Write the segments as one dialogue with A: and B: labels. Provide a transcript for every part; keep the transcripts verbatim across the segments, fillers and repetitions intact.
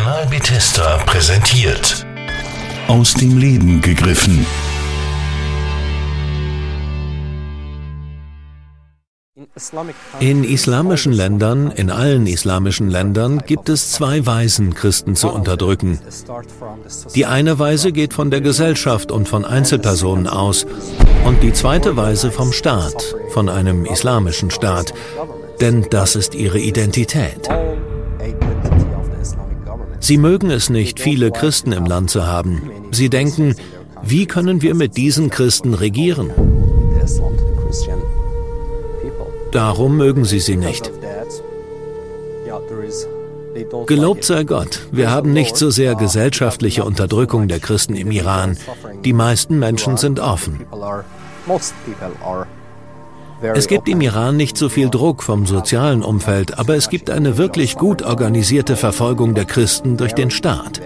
A: Kanal Bethesda präsentiert.
B: Aus dem Leben gegriffen.
C: In islamischen Ländern, in allen islamischen Ländern, gibt es zwei Weisen, Christen zu unterdrücken. Die eine Weise geht von der Gesellschaft und von Einzelpersonen aus und die zweite Weise vom Staat, von einem islamischen Staat, denn das ist ihre Identität. Sie mögen es nicht, viele Christen im Land zu haben. Sie denken, wie können wir mit diesen Christen regieren? Darum mögen sie sie nicht. Gelobt sei Gott, wir haben nicht so sehr gesellschaftliche Unterdrückung der Christen im Iran. Die meisten Menschen sind offen. Es gibt im Iran nicht so viel Druck vom sozialen Umfeld, aber es gibt eine wirklich gut organisierte Verfolgung der Christen durch den Staat.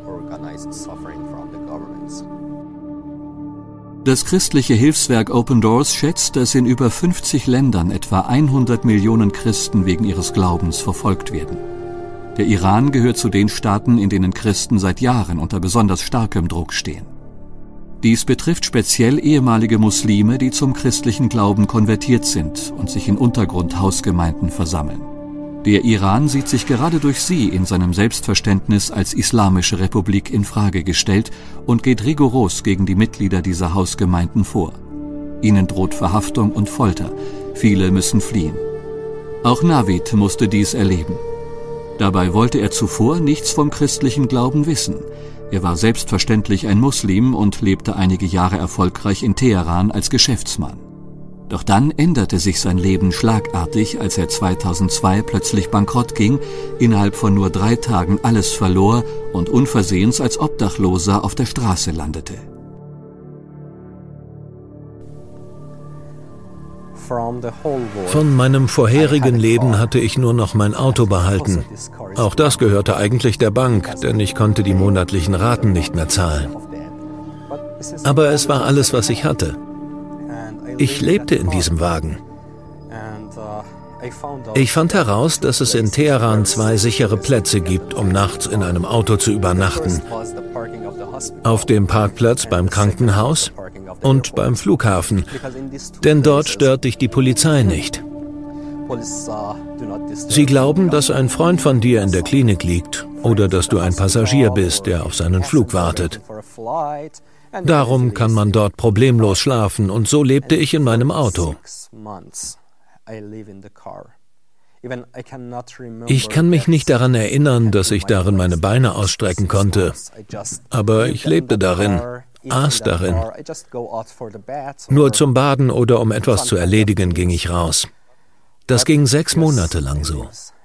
D: Das christliche Hilfswerk Open Doors schätzt, dass in über fünfzig Ländern etwa hundert Millionen Christen wegen ihres Glaubens verfolgt werden. Der Iran gehört zu den Staaten, in denen Christen seit Jahren unter besonders starkem Druck stehen. Dies betrifft speziell ehemalige Muslime, die zum christlichen Glauben konvertiert sind und sich in Untergrundhausgemeinden versammeln. Der Iran sieht sich gerade durch sie in seinem Selbstverständnis als islamische Republik in Frage gestellt und geht rigoros gegen die Mitglieder dieser Hausgemeinden vor. Ihnen droht Verhaftung und Folter. Viele müssen fliehen. Auch Navid musste dies erleben. Dabei wollte er zuvor nichts vom christlichen Glauben wissen. Er war selbstverständlich ein Muslim und lebte einige Jahre erfolgreich in Teheran als Geschäftsmann. Doch dann änderte sich sein Leben schlagartig, als er zweitausendzwei plötzlich bankrott ging, innerhalb von nur drei Tagen alles verlor und unversehens als Obdachloser auf der Straße landete.
C: Von meinem vorherigen Leben hatte ich nur noch mein Auto behalten. Auch das gehörte eigentlich der Bank, denn ich konnte die monatlichen Raten nicht mehr zahlen. Aber es war alles, was ich hatte. Ich lebte in diesem Wagen. Ich fand heraus, dass es in Teheran zwei sichere Plätze gibt, um nachts in einem Auto zu übernachten. Auf dem Parkplatz beim Krankenhaus und beim Flughafen, denn dort stört dich die Polizei nicht. Sie glauben, dass ein Freund von dir in der Klinik liegt oder dass du ein Passagier bist, der auf seinen Flug wartet. Darum kann man dort problemlos schlafen und so lebte ich in meinem Auto. Ich kann mich nicht daran erinnern, dass ich darin meine Beine ausstrecken konnte, aber ich lebte darin, aß darin. Nur zum Baden oder um etwas zu erledigen ging ich raus. Das ging sechs Monate lang so.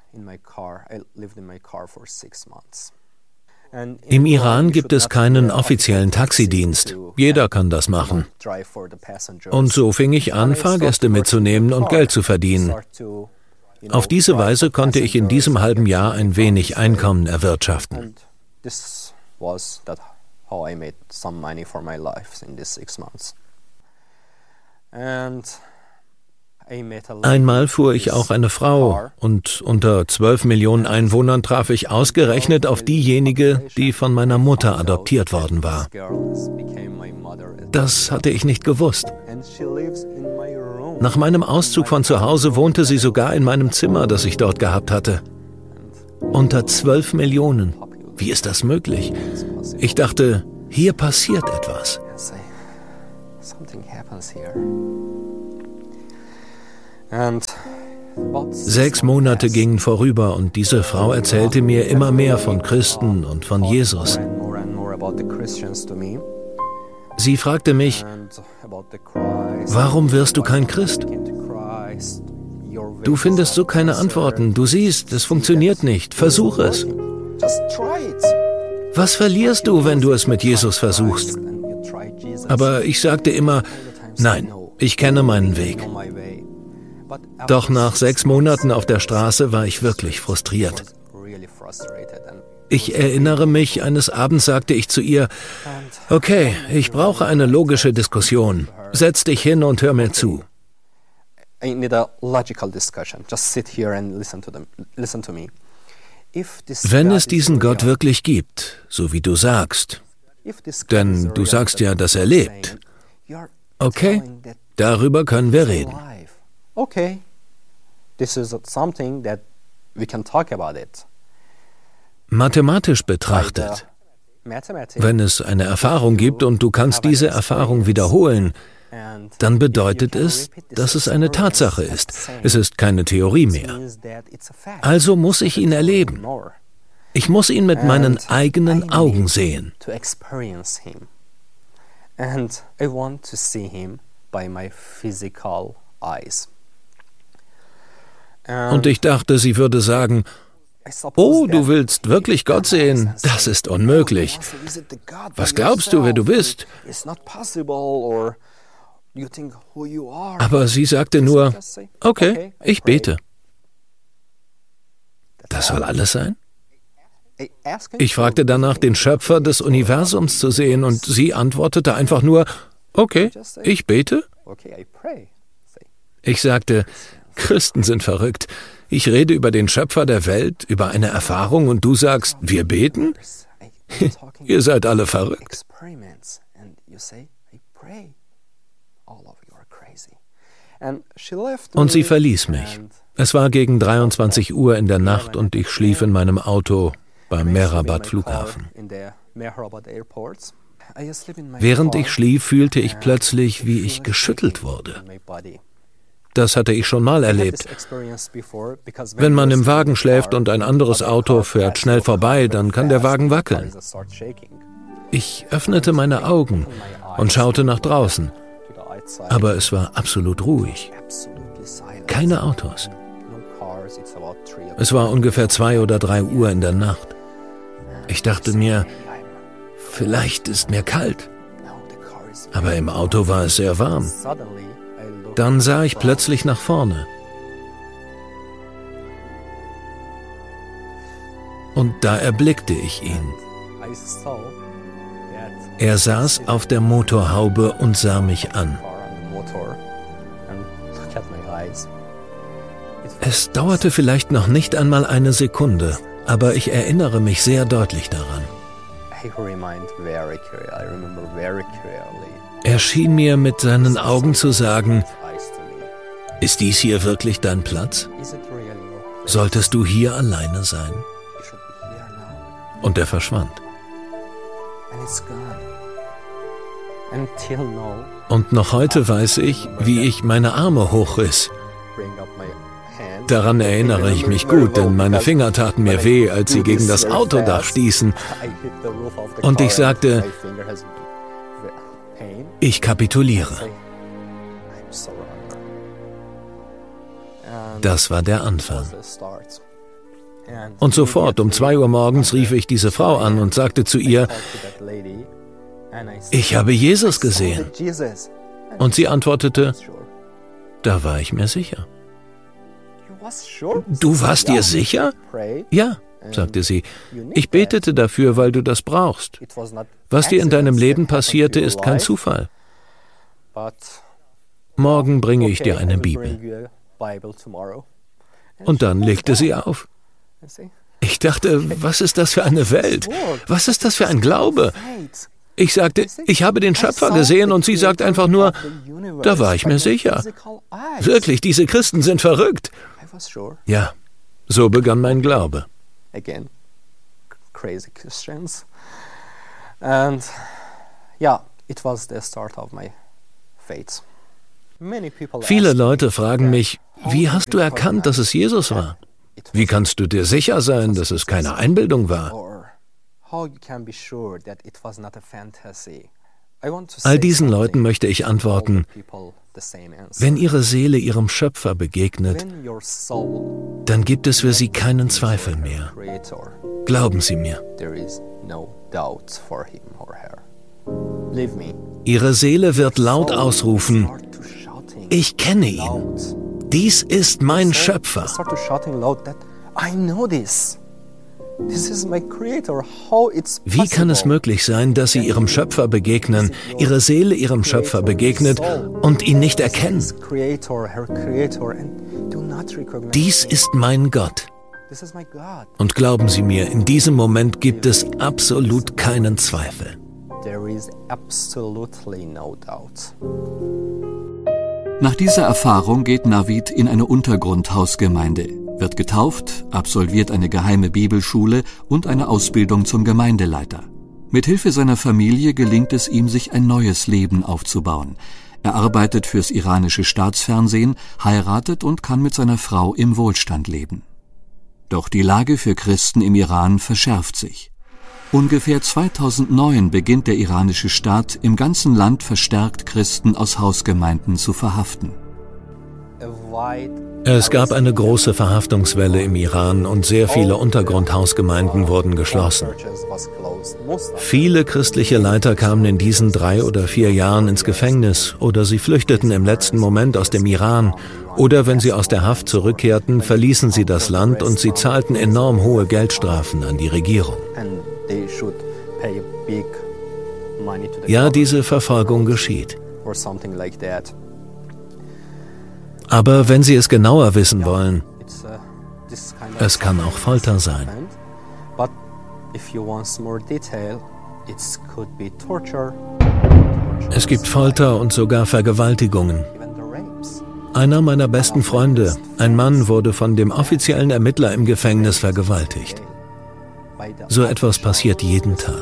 C: Im Iran gibt es keinen offiziellen Taxidienst. Jeder kann das machen. Und so fing ich an, Fahrgäste mitzunehmen und Geld zu verdienen. Auf diese Weise konnte ich in diesem halben Jahr ein wenig Einkommen erwirtschaften. Einmal fuhr ich auch eine Frau und unter zwölf Millionen Einwohnern traf ich ausgerechnet auf diejenige, die von meiner Mutter adoptiert worden war. Das hatte ich nicht gewusst. Nach meinem Auszug von zu Hause wohnte sie sogar in meinem Zimmer, das ich dort gehabt hatte. Unter zwölf Millionen. Wie ist das möglich? Ich dachte, hier passiert etwas. Sechs Monate gingen vorüber und diese Frau erzählte mir immer mehr von Christen und von Jesus. Sie fragte mich, warum wirst du kein Christ? Du findest so keine Antworten. Du siehst, es funktioniert nicht. Versuch es. Was verlierst du, wenn du es mit Jesus versuchst? Aber ich sagte immer, nein, ich kenne meinen Weg. Doch nach sechs Monaten auf der Straße war ich wirklich frustriert. Ich erinnere mich, eines Abends sagte ich zu ihr, okay, ich brauche eine logische Diskussion. Setz dich hin und hör mir zu. Wenn es diesen Gott wirklich gibt, so wie du sagst, denn du sagst ja, dass er lebt, okay, darüber können wir reden.
E: Okay, this is something that we can talk about it.
C: Mathematisch betrachtet, wenn es eine Erfahrung gibt und du kannst diese Erfahrung wiederholen, dann bedeutet es, dass es eine Tatsache ist. Es ist keine Theorie mehr. Also muss ich ihn erleben. Ich muss ihn mit meinen eigenen Augen sehen.
E: And I want to see him by my physical eyes.
C: Und ich dachte, sie würde sagen, oh, du willst wirklich Gott sehen? Das ist unmöglich. Was glaubst du, wer du bist? Aber sie sagte nur, okay, ich bete. Das soll alles sein? Ich fragte danach, den Schöpfer des Universums zu sehen, und sie antwortete einfach nur, okay, ich bete. Ich sagte, Christen sind verrückt. Ich rede über den Schöpfer der Welt, über eine Erfahrung, und du sagst, wir beten? Ihr seid alle verrückt. Und sie verließ mich. Es war gegen dreiundzwanzig Uhr in der Nacht und ich schlief in meinem Auto beim Mehrabad Flughafen. Während ich schlief, fühlte ich plötzlich, wie ich geschüttelt wurde. Das hatte ich schon mal erlebt. Wenn man im Wagen schläft und ein anderes Auto fährt schnell vorbei, dann kann der Wagen wackeln. Ich öffnete meine Augen und schaute nach draußen. Aber es war absolut ruhig. Keine Autos. Es war ungefähr zwei oder drei Uhr in der Nacht. Ich dachte mir, vielleicht ist mir kalt. Aber im Auto war es sehr warm. Dann sah ich plötzlich nach vorne. Und da erblickte ich ihn. Er saß auf der Motorhaube und sah mich an. Es dauerte vielleicht noch nicht einmal eine Sekunde, aber ich erinnere mich sehr deutlich daran. Er schien mir mit seinen Augen zu sagen, ist dies hier wirklich dein Platz? Solltest du hier alleine sein? Und er verschwand. Und noch heute weiß ich, wie ich meine Arme hochriss. Daran erinnere ich mich gut, denn meine Finger taten mir weh, als sie gegen das Autodach stießen. Und ich sagte, ich kapituliere. Das war der Anfang. Und sofort um zwei Uhr morgens rief ich diese Frau an und sagte zu ihr, ich habe Jesus gesehen. Und sie antwortete, da war ich mir sicher. Du warst dir sicher? Ja, sagte sie. Ich betete dafür, weil du das brauchst. Was dir in deinem Leben passierte, ist kein Zufall. Morgen bringe ich dir eine Bibel. Und dann legte sie auf. Ich dachte, was ist das für eine Welt? Was ist das für ein Glaube? Ich sagte, ich habe den Schöpfer gesehen, und sie sagt einfach nur, da war ich mir sicher. Wirklich, diese Christen sind verrückt. Ja, so begann mein Glaube.
E: Again, crazy Christians. And yeah, it was the start of my faith.
C: Viele Leute fragen mich, wie hast du erkannt, dass es Jesus war? Wie kannst du dir sicher sein, dass es keine Einbildung war? All diesen Leuten möchte ich antworten, wenn ihre Seele ihrem Schöpfer begegnet, dann gibt es für sie keinen Zweifel mehr. Glauben Sie mir. Ihre Seele wird laut ausrufen, ich kenne ihn. Dies ist mein Schöpfer. Wie kann es möglich sein, dass Sie Ihrem Schöpfer begegnen, Ihre Seele Ihrem Schöpfer begegnet und ihn nicht erkennen? Dies ist mein Gott. Und glauben Sie mir, in diesem Moment gibt es absolut keinen Zweifel.
E: There is absolutely no doubt.
D: Nach dieser Erfahrung geht Navid in eine Untergrundhausgemeinde, wird getauft, absolviert eine geheime Bibelschule und eine Ausbildung zum Gemeindeleiter. Mithilfe seiner Familie gelingt es ihm, sich ein neues Leben aufzubauen. Er arbeitet fürs iranische Staatsfernsehen, heiratet und kann mit seiner Frau im Wohlstand leben. Doch die Lage für Christen im Iran verschärft sich. Ungefähr zweitausendneun beginnt der iranische Staat, im ganzen Land verstärkt Christen aus Hausgemeinden zu verhaften.
C: Es gab eine große Verhaftungswelle im Iran und sehr viele Untergrundhausgemeinden wurden geschlossen. Viele christliche Leiter kamen in diesen drei oder vier Jahren ins Gefängnis oder sie flüchteten im letzten Moment aus dem Iran oder wenn sie aus der Haft zurückkehrten, verließen sie das Land und sie zahlten enorm hohe Geldstrafen an die Regierung. Ja, diese Verfolgung geschieht. Aber wenn Sie es genauer wissen wollen, es kann auch Folter sein. Es gibt Folter und sogar Vergewaltigungen. Einer meiner besten Freunde, ein Mann, wurde von dem offiziellen Ermittler im Gefängnis vergewaltigt. So etwas passiert jeden Tag.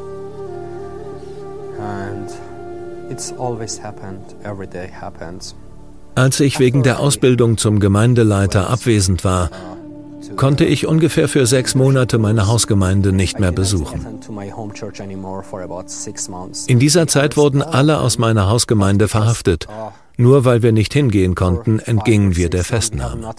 C: Als ich wegen der Ausbildung zum Gemeindeleiter abwesend war, konnte ich ungefähr für sechs Monate meine Hausgemeinde nicht mehr besuchen. In dieser Zeit wurden alle aus meiner Hausgemeinde verhaftet. Nur weil wir nicht hingehen konnten, entgingen wir der Festnahme.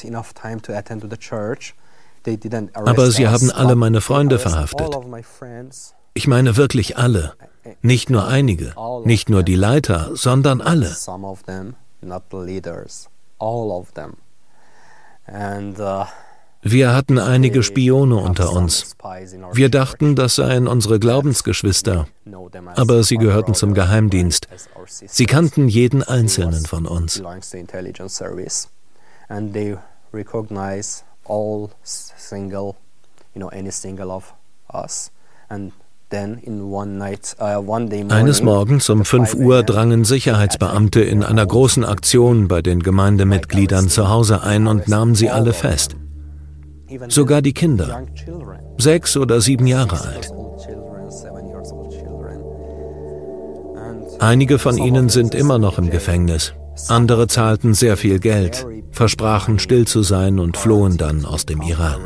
C: Aber sie haben alle meine Freunde verhaftet. Ich meine wirklich alle. Nicht nur einige, nicht nur die Leiter, sondern alle. Wir hatten einige Spione unter uns. Wir dachten, das seien unsere Glaubensgeschwister, aber sie gehörten zum Geheimdienst. Sie kannten jeden einzelnen von uns. Eines Morgens um fünf Uhr drangen Sicherheitsbeamte in einer großen Aktion bei den Gemeindemitgliedern zu Hause ein und nahmen sie alle fest. Sogar die Kinder, sechs oder sieben Jahre alt. Einige von ihnen sind immer noch im Gefängnis. Andere zahlten sehr viel Geld, versprachen still zu sein und flohen dann aus dem Iran.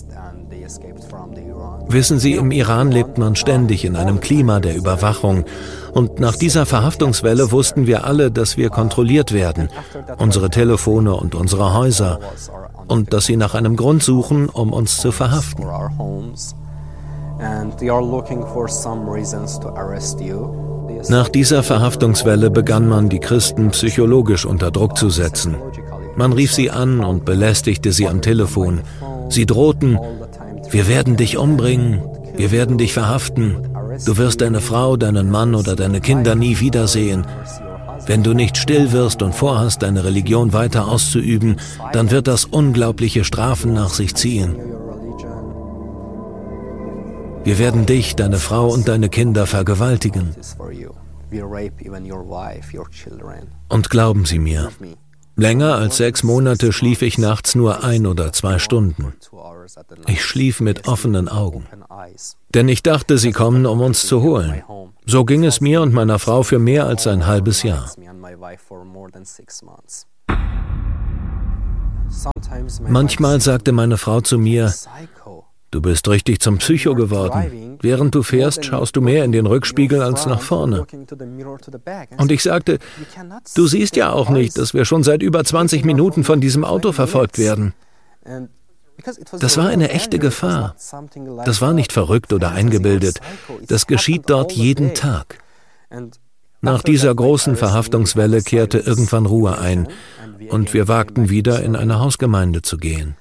C: Wissen Sie, im Iran lebt man ständig in einem Klima der Überwachung. Und nach dieser Verhaftungswelle wussten wir alle, dass wir kontrolliert werden, unsere Telefone und unsere Häuser, und dass sie nach einem Grund suchen, um uns zu verhaften. Nach dieser Verhaftungswelle begann man, die Christen psychologisch unter Druck zu setzen. Man rief sie an und belästigte sie am Telefon. Sie drohten: Wir werden dich umbringen, wir werden dich verhaften, du wirst deine Frau, deinen Mann oder deine Kinder nie wiedersehen. Wenn du nicht still wirst und vorhast, deine Religion weiter auszuüben, dann wird das unglaubliche Strafen nach sich ziehen. Wir werden dich, deine Frau und deine Kinder vergewaltigen. Und glauben Sie mir, länger als sechs Monate schlief ich nachts nur ein oder zwei Stunden. Ich schlief mit offenen Augen. Denn ich dachte, sie kommen, um uns zu holen. So ging es mir und meiner Frau für mehr als ein halbes Jahr. Manchmal sagte meine Frau zu mir: Du bist richtig zum Psycho geworden. Während du fährst, schaust du mehr in den Rückspiegel als nach vorne. Und ich sagte: Du siehst ja auch nicht, dass wir schon seit über zwanzig Minuten von diesem Auto verfolgt werden. Das war eine echte Gefahr. Das war nicht verrückt oder eingebildet. Das geschieht dort jeden Tag. Nach dieser großen Verhaftungswelle kehrte irgendwann Ruhe ein und wir wagten wieder, in eine Hausgemeinde zu gehen.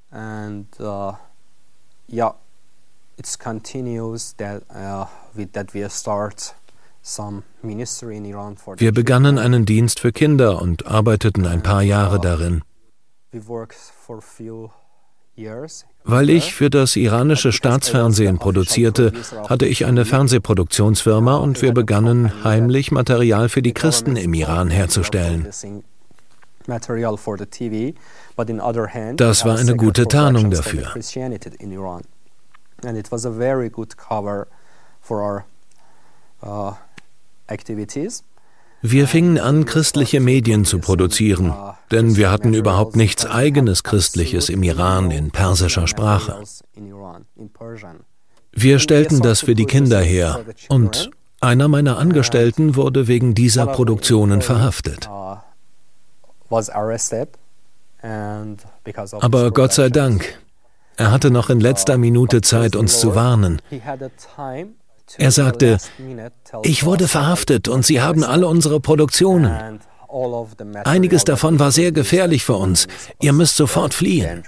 C: Wir begannen einen Dienst für Kinder und arbeiteten ein paar Jahre darin. Weil ich für das iranische Staatsfernsehen produzierte, hatte ich eine Fernsehproduktionsfirma und wir begannen heimlich Material für die Christen im Iran herzustellen. Das war eine gute Tarnung dafür. Wir fingen an, christliche Medien zu produzieren, denn wir hatten überhaupt nichts eigenes Christliches im Iran in persischer Sprache. Wir stellten das für die Kinder her und einer meiner Angestellten wurde wegen dieser Produktionen verhaftet. Aber Gott sei Dank, er hatte noch in letzter Minute Zeit, uns zu warnen. Er sagte, ich wurde verhaftet und Sie haben alle unsere Produktionen. Einiges davon war sehr gefährlich für uns. Ihr müsst sofort fliehen.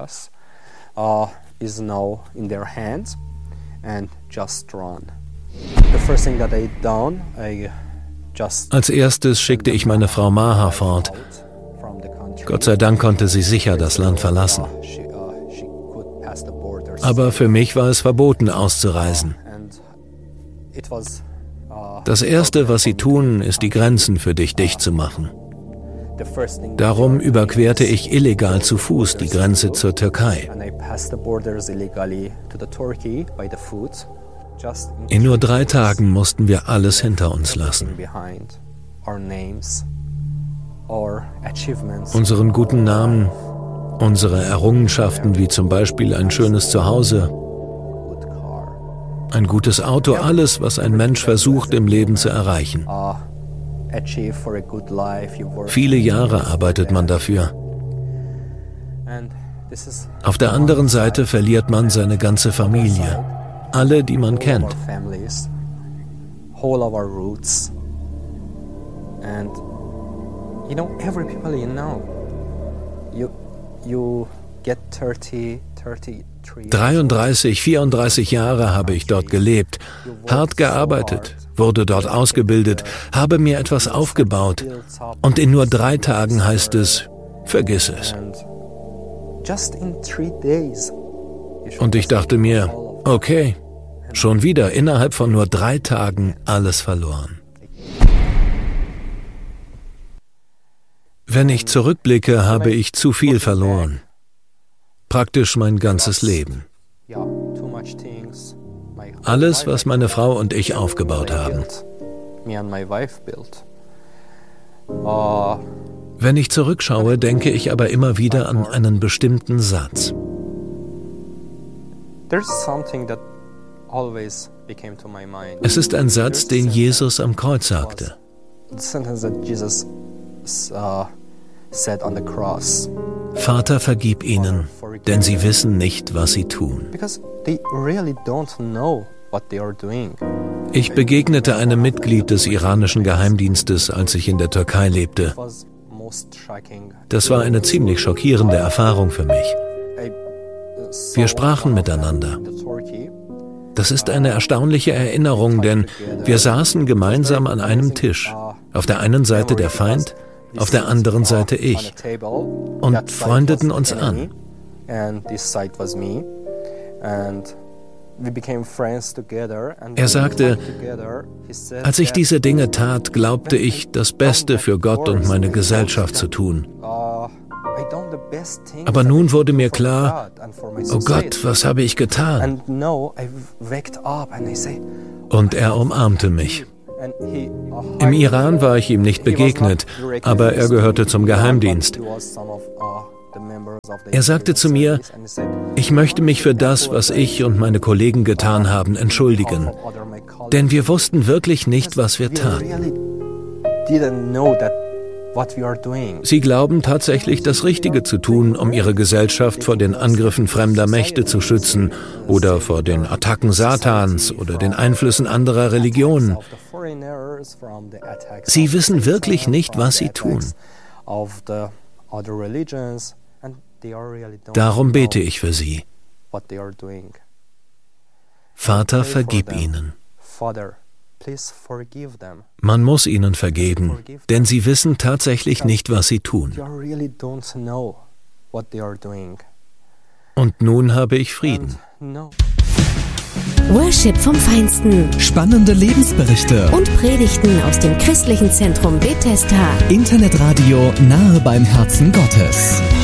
C: Als erstes schickte ich meine Frau Maha fort. Gott sei Dank konnte sie sicher das Land verlassen. Aber für mich war es verboten, auszureisen. Das Erste, was sie tun, ist, die Grenzen für dich dicht zu machen. Darum überquerte ich illegal zu Fuß die Grenze zur Türkei. In nur drei Tagen mussten wir alles hinter uns lassen. Unseren guten Namen, unsere Errungenschaften wie zum Beispiel ein schönes Zuhause, ein gutes Auto, alles, was ein Mensch versucht, im Leben zu erreichen. Viele Jahre arbeitet man dafür. Auf der anderen Seite verliert man seine ganze Familie, alle, die man kennt. dreiunddreißig, vierunddreißig Jahre habe ich dort gelebt, hart gearbeitet, wurde dort ausgebildet, habe mir etwas aufgebaut und in nur drei Tagen heißt es, vergiss es. Und ich dachte mir, okay, schon wieder innerhalb von nur drei Tagen alles verloren. Wenn ich zurückblicke, habe ich zu viel verloren. Praktisch mein ganzes Leben. Alles, was meine Frau und ich aufgebaut haben. Wenn ich zurückschaue, denke ich aber immer wieder an einen bestimmten Satz. Es ist ein Satz, den Jesus am Kreuz sagte. Vater, vergib ihnen, denn sie wissen nicht, was sie tun. Ich begegnete einem Mitglied des iranischen Geheimdienstes, als ich in der Türkei lebte. Das war eine ziemlich schockierende Erfahrung für mich. Wir sprachen miteinander. Das ist eine erstaunliche Erinnerung, denn wir saßen gemeinsam an einem Tisch. Auf der einen Seite der Feind, auf der anderen Seite ich, und freundeten uns an. Er sagte, als ich diese Dinge tat, glaubte ich, das Beste für Gott und meine Gesellschaft zu tun. Aber nun wurde mir klar, oh Gott, was habe ich getan? Und er umarmte mich. Im Iran war ich ihm nicht begegnet, aber er gehörte zum Geheimdienst. Er sagte zu mir, ich möchte mich für das, was ich und meine Kollegen getan haben, entschuldigen. Denn wir wussten wirklich nicht, was wir taten. Sie glauben tatsächlich, das Richtige zu tun, um ihre Gesellschaft vor den Angriffen fremder Mächte zu schützen oder vor den Attacken Satans oder den Einflüssen anderer Religionen. Sie wissen wirklich nicht, was sie tun. Darum bete ich für sie. Vater, vergib ihnen. Man muss ihnen vergeben, denn sie wissen tatsächlich nicht, was sie tun. Und nun habe ich Frieden.
F: Worship vom Feinsten.
G: Spannende Lebensberichte.
F: Und Predigten aus dem christlichen Zentrum Bethesda.
G: Internetradio nahe beim Herzen Gottes.